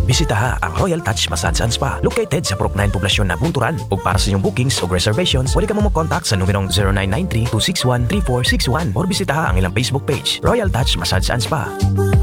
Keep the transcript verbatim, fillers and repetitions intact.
Bisitaha ang Royal Touch Massage and Spa located sa Purok nine Poblasyon na Bunturan. Ug para sa inyong bookings o reservations, pwede ka mo mag-contact sa numerong zero nine nine three two six one three four six one or bisitaha ang ilang Facebook page, Royal Touch Massage and Spa.